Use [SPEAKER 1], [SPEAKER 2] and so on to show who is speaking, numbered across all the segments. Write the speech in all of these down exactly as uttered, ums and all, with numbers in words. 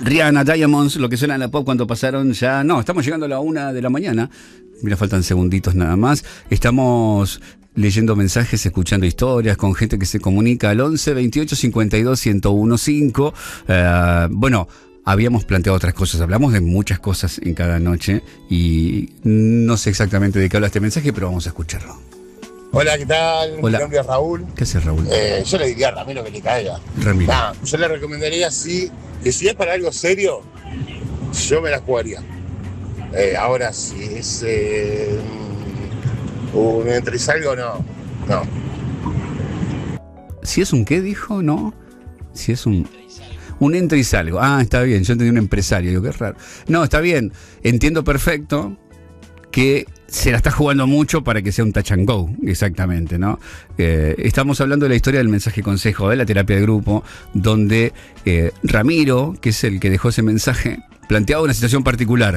[SPEAKER 1] Rihanna, Diamonds, lo que suena en la pop cuando pasaron ya... No, estamos llegando a la una de la mañana. Mira, faltan segunditos nada más. Estamos leyendo mensajes, escuchando historias con gente que se comunica al once, veintiocho, cincuenta y dos, ciento uno, cinco. Uh, bueno... Habíamos planteado otras cosas, hablamos de muchas cosas en cada noche y no sé exactamente de qué habla este mensaje, pero vamos a escucharlo.
[SPEAKER 2] Hola, ¿qué tal?
[SPEAKER 1] Hola.
[SPEAKER 2] Mi nombre es Raúl.
[SPEAKER 1] ¿Qué haces, Raúl?
[SPEAKER 2] Eh, yo le diría a Ramiro que le caiga.
[SPEAKER 1] Ramiro.
[SPEAKER 2] Nah, yo le recomendaría sí, que si es para algo serio, yo me la jugaría. Eh, ahora, si es eh, un entresalgo, no. No.
[SPEAKER 1] ¿Si es un qué, dijo? ¿No? Si es un... Un entra y salgo. Ah, está bien, yo entendí un empresario. Digo, qué raro. No, está bien. Entiendo perfecto que se la está jugando mucho para que sea un touch and go, exactamente, ¿no? Eh, estamos hablando de la historia del mensaje consejo, de la terapia de grupo, donde eh, Ramiro, que es el que dejó ese mensaje, planteaba una situación particular.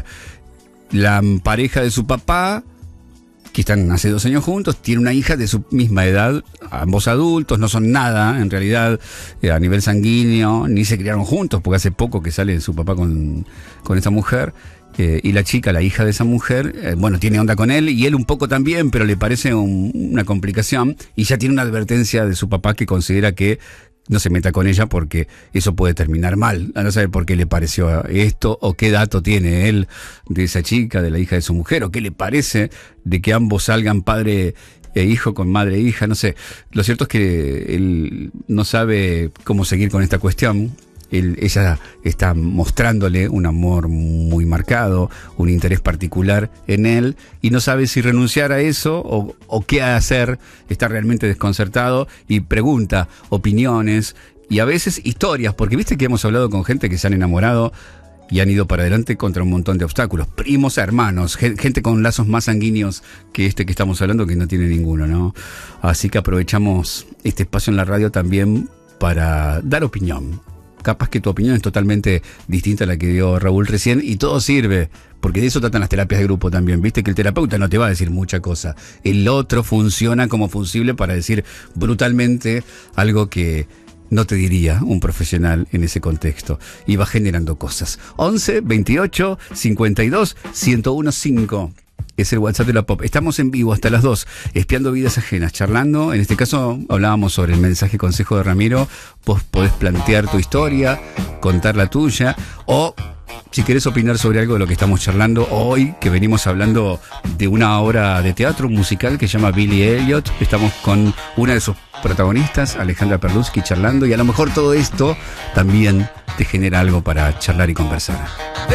[SPEAKER 1] La pareja de su papá, que están hace dos años juntos, tiene una hija de su misma edad, ambos adultos, no son nada, en realidad, eh, a nivel sanguíneo, ni se criaron juntos, porque hace poco que sale su papá con, con esa mujer, eh, y la chica, la hija de esa mujer, eh, bueno, tiene onda con él, y él un poco también, pero le parece un, una complicación, y ya tiene una advertencia de su papá que considera que no se meta con ella porque eso puede terminar mal. No sabe por qué le pareció esto o qué dato tiene él de esa chica, de la hija de su mujer, o qué le parece de que ambos salgan padre e hijo con madre e hija, no sé. Lo cierto es que él no sabe cómo seguir con esta cuestión. Él, ella está mostrándole un amor muy marcado, un interés particular en él, y no sabe si renunciar a eso o, o qué hacer. Está realmente desconcertado y pregunta opiniones y a veces historias, porque viste que hemos hablado con gente que se han enamorado y han ido para adelante contra un montón de obstáculos, primos, hermanos, gente con lazos más sanguíneos que este que estamos hablando, que no tiene ninguno, ¿no? Así que aprovechamos este espacio en la radio también para dar opinión. Capaz que tu opinión es totalmente distinta a la que dio Raúl recién y todo sirve, porque de eso tratan las terapias de grupo también. Viste que el terapeuta no te va a decir mucha cosa. El otro funciona como fusible para decir brutalmente algo que no te diría un profesional en ese contexto. Y va generando cosas. once, veintiocho, cincuenta y dos, ciento uno, cinco. Es el WhatsApp de la Pop. Estamos en vivo hasta las dos, espiando vidas ajenas, charlando. En este caso hablábamos sobre el mensaje consejo de Ramiro. Vos podés plantear tu historia, contar la tuya, o si querés opinar sobre algo de lo que estamos charlando hoy, que venimos hablando de una obra de teatro musical que se llama Billy Elliot. Estamos con una de sus protagonistas, Alejandra Perlusky, charlando, y a lo mejor todo esto también te genera algo para charlar y conversar.